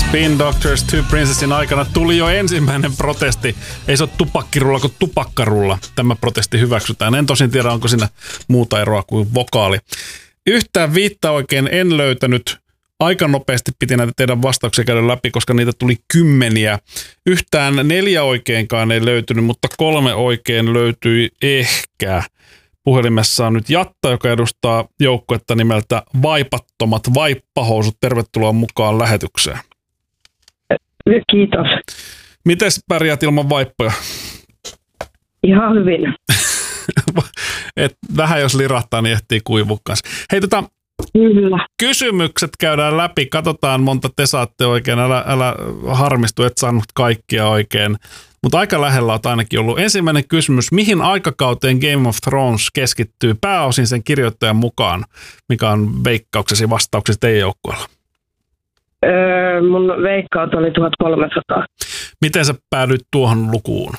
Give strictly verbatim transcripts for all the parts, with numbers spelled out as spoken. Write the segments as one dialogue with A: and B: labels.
A: Spin Doctors Two Princessin aikana tuli jo ensimmäinen protesti. Ei se ole tupakkirulla kuin tupakkarulla. Tämä protesti hyväksytään. En tosin tiedä, onko siinä muuta eroa kuin vokaali. Yhtään viittä oikein en löytänyt. Aika nopeasti piti näitä teidän vastauksia käydä läpi, koska niitä tuli kymmeniä. Yhtään neljä oikeinkaan ei löytynyt, mutta kolme oikein löytyi ehkä. Puhelimessa on nyt Jatta, joka edustaa joukkuetta nimeltä Vaipattomat vaippahousut. Tervetuloa mukaan lähetykseen.
B: Kiitos.
A: Mites pärjäät ilman vaippoja?
B: Ihan hyvin.
A: Et vähän jos lirahtaa, niin ehtii kuivua kanssa. Hei, tota,
B: Kyllä.
A: kysymykset käydään läpi. Katsotaan, monta te saatte oikein. Älä, älä harmistu, et saanut kaikkia oikein. Mutta aika lähellä on ainakin ollut. Ensimmäinen kysymys. Mihin aikakauteen Game of Thrones keskittyy pääosin sen kirjoittajan mukaan? Mikä on veikkauksesi vastauksesi teidän joukkueella?
B: Öö, mun veikkaus oli tuhatkolmesataa.
A: Miten sä päädyit tuohon lukuun?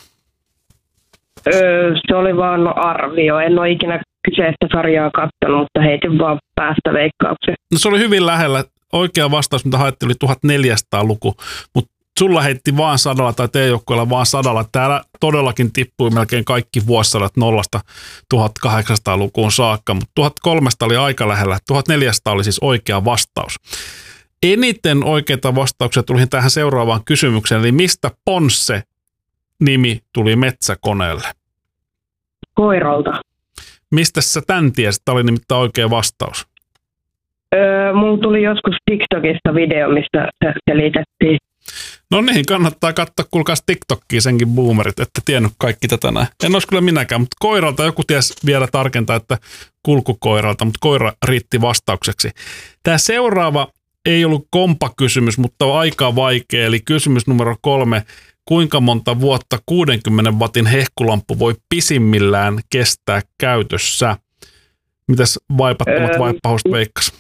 B: Öö, se oli vaan arvio. En ole ikinä kyseistä sarjaa katsonut, mutta heitin vaan päästä veikkauksen.
A: No se oli hyvin lähellä. Oikea vastaus, mitä haettiin, oli tuhatneljäsataa luku, mutta sulla heitti vaan sadalla tai teidän joukkueella vaan sadalla. Täällä todellakin tippui melkein kaikki vuosisadat nollasta tuhatkahdeksansataa lukuun saakka, mutta tuhatkolmesataa oli aika lähellä. tuhatneljäsataa oli siis oikea vastaus. Eniten oikeita vastauksia tuli tähän seuraavaan kysymykseen, eli mistä Ponsse-nimi tuli metsäkoneelle?
B: Koiralta.
A: Mistä sä tän tiesit? Tämä oli nimittäin oikea vastaus.
B: Öö, mulla tuli joskus TikTokista video, mistä se selitettiin.
A: No niin, kannattaa katsoa, kuulkaas TikTokia senkin boomerit, että tiennyt kaikki tätä näin. En olisi kyllä minäkään, mutta koiralta joku ties vielä tarkentaa, että kulkukoiralta, mutta koira riitti vastaukseksi. Tämä seuraava ei ollut kompakysymys, mutta on aika vaikea, eli kysymys numero kolme. Kuinka monta vuotta kuudenkymmenen watin hehkulamppu voi pisimmillään kestää käytössä? Mitäs vaipattomat öö, vaippahousut veikkas?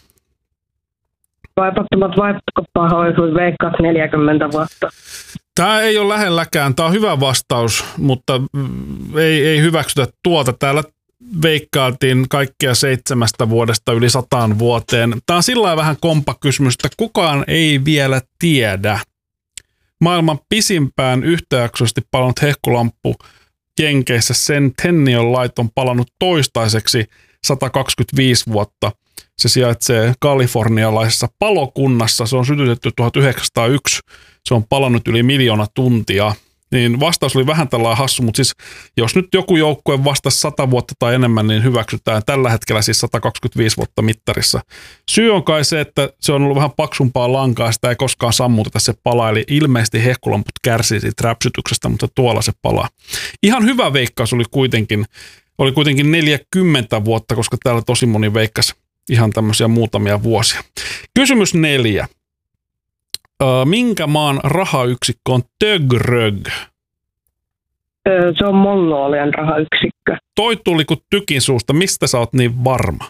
B: Vaipattomat vaippahousut veikkas neljäkymmentä vuotta.
A: Tämä ei ole lähelläkään. Tämä on hyvä vastaus, mutta ei, ei hyväksytä tuota. Täällä veikkailtiin kaikkia seitsemästä vuodesta yli sataan vuoteen. Tämä on sillä lailla vähän kompakysymys, että kukaan ei vielä tiedä. Maailman pisimpään yhtäjaksoisesti palannut hehkulamppu Jenkeissä Centennial Light on palannut toistaiseksi sata kaksikymmentäviisi vuotta. Se sijaitsee kalifornialaisessa palokunnassa. Se on sytytetty tuhatyhdeksänsataayksi. Se on palannut yli miljoona tuntia. Niin vastaus oli vähän tällainen hassu, mutta siis jos nyt joku joukkue vastasi sata vuotta tai enemmän, niin hyväksytään tällä hetkellä siis sata kaksikymmentäviisi vuotta mittarissa. Syy on kai se, että se on ollut vähän paksumpaa lankaa, sitä ei koskaan sammuteta, se palaa, eli ilmeisesti hehkulamput kärsii siitä räpsytyksestä, mutta tuolla se palaa. Ihan hyvä veikkaus oli kuitenkin, oli kuitenkin neljäkymmentä vuotta, koska täällä tosi moni veikkasi ihan tämmöisiä muutamia vuosia. Kysymys neljä. Minkä maan rahayksikkö on Tögrög?
B: Öö, se on Mongolian rahayksikkö.
A: Toi tuli kuin tykin suusta. Mistä sä oot niin varma?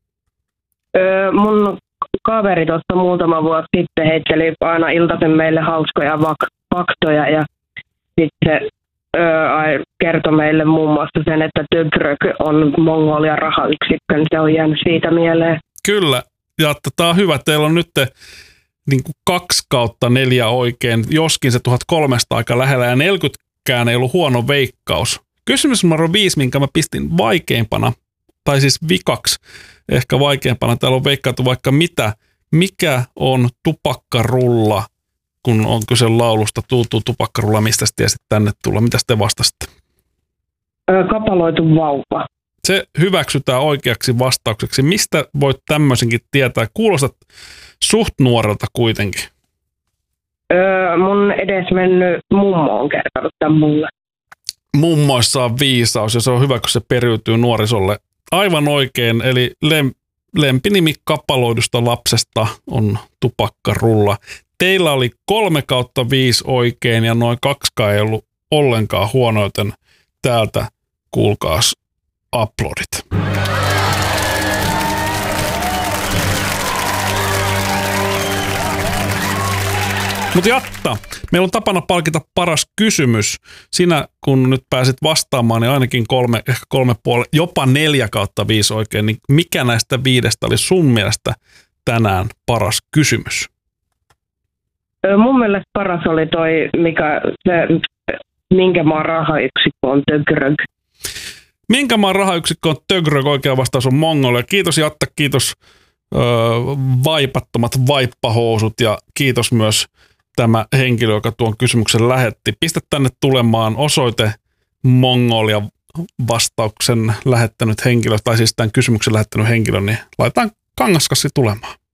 B: Öö, mun kaveri tuossa muutama vuosi sitten heitteli aina iltaisen meille hauskoja vak- faktoja ja sitten öö, kertoi meille muun muassa sen, että Tögrög on Mongolian rahayksikkö, niin se on jäänyt siitä mieleen.
A: Kyllä, ja tämä on hyvä. Teillä on nyt niin kuin kaksi kautta neljä oikein, joskin se tuhatkolmesataa aika lähellä ja neljäkymmentäkään ei ollut huono veikkaus. Kysymys numero viisi, minkä mä pistin vaikeimpana, tai siis vikaksi ehkä vaikeimpana, täällä on veikkailtu vaikka mitä. Mikä on tupakkarulla, kun on kyse laulusta Tuutuu tupakkarulla, mistä sä tiesit tänne tulla? Mitä te vastasitte?
B: Kapaloitu vauva.
A: Se hyväksytään oikeaksi vastaukseksi. Mistä voit tämmöisenkin tietää? Kuulostat suht nuorelta kuitenkin.
B: Öö, mun edesmennyt mummo on kertonut tämän mulle.
A: Mummoissa on viisaus ja se on hyvä, kun se periytyy nuorisolle. Aivan oikein, eli lem, lempinimi kapaloidusta lapsesta on tupakkarulla. Teillä oli kolme kautta viisi oikein ja noin kaksikaan ei ollut ollenkaan huono, joten täältä kuulkaas aplodit. Mutta Jatta, meillä on tapana palkita paras kysymys. Sinä, kun nyt pääsit vastaamaan, niin ainakin kolme, ehkä kolme puoli, jopa neljä kautta viisi oikein, niin mikä näistä viidestä oli sun mielestä tänään paras kysymys?
B: Ö, mun mielestä paras oli toi, mikä se, minkä maan rahayksikkö on Tögrög.
A: Minkä maan rahayksikkö on Tögrög? Oikea vastaus on Mongolia. Kiitos Jatta, kiitos öö, vaipattomat vaippahousut ja kiitos myös tämä henkilö, joka tuon kysymyksen lähetti. Pistä tänne tulemaan osoite Mongolia vastauksen lähettänyt henkilö, tai siis tämän kysymyksen lähettänyt henkilö, niin laitetaan kangaskassi tulemaan.